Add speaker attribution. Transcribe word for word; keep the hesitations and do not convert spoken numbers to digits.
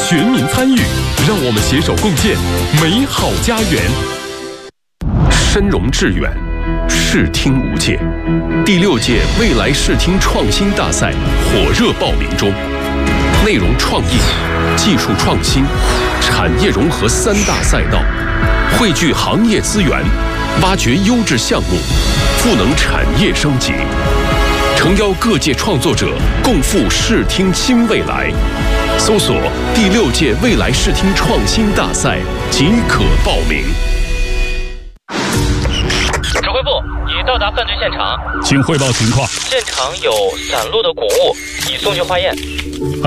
Speaker 1: 全民参与，让我们携手共建美好家园。深融致远，视听无界。第六届未来视听创新大赛火热报名中，内容创意、技术创新、产业融合三大赛道，汇聚行业资源，挖掘优质项目，赋能产业升级。诚邀各界创作者共赴视听新未来。搜索第六届未来视听创新大赛即可报名。
Speaker 2: 指挥部已到达犯罪现场，
Speaker 3: 请汇报情况。
Speaker 2: 现场有散落的谷物，已送去化验。